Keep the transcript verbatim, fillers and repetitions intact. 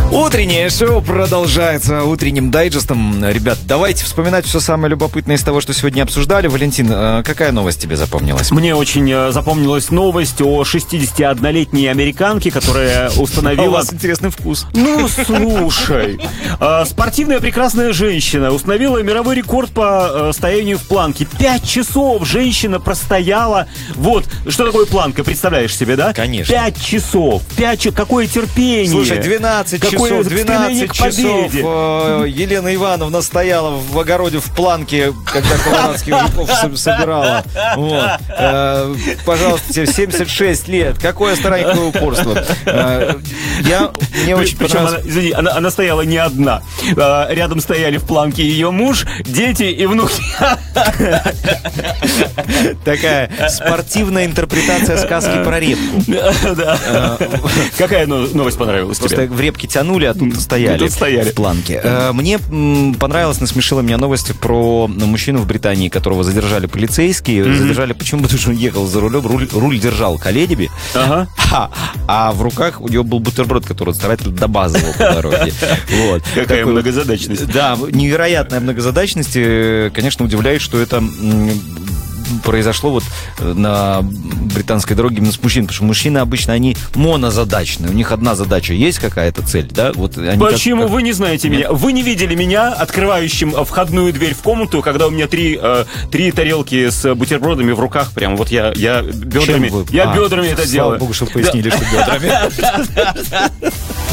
Утреннее шоу продолжается утренним дайджестом. Ребят, давайте вспоминать все самое любопытное из того, что сегодня обсуждали. Валентин, какая новость тебе запомнилась? Мне очень запомнилась новость о шестидесятиоднолетней американке, которая установила... А у вас интересный вкус. Ну, слушай. Спортивная прекрасная женщина установила мировой рекорд по стоянию в планке. Пять часов женщина простояла. Вот, что такое планка, представляешь себе, да? Конечно. Пять часов. Пять часов. Какое терпение. Слушай, двенадцать часов. двенадцать часов э, Елена Ивановна стояла в огороде в планке, когда колорадских жуков собирала. Вот. Э, пожалуйста, тебе семьдесят шесть лет. Какое старание, какое упорство. Э, я, мне очень Причем, понравилось... она, извини, она, она стояла не одна. Э, рядом стояли в планке ее муж, дети и внуки. Такая спортивная интерпретация сказки про репку. Какая новость понравилась тебе? Просто в репке тянули, а тут стояли, тут стояли в планке. Мне понравилась, насмешила меня новость про мужчину в Британии, которого задержали полицейские. Mm-hmm. Задержали почему? Потому что он ехал за рулем, руль, руль держал коллеги, ага. а, а в руках у него был бутерброд, который он старательно добазывал по дороге. Вот. Какая Такой, многозадачность. Да, невероятная многозадачность. Конечно, удивляет, что это... произошло вот на британской дороге с мужчин, потому что мужчины обычно, они монозадачные, у них одна задача, есть какая-то цель, да? Вот они Почему как, как... вы не знаете меня? Вы не видели меня открывающим входную дверь в комнату, когда у меня три, э, три тарелки с бутербродами в руках, прям вот я, я бедрами, я а, бедрами это слава делаю. Слава богу, что вы пояснили, да. что бедрами.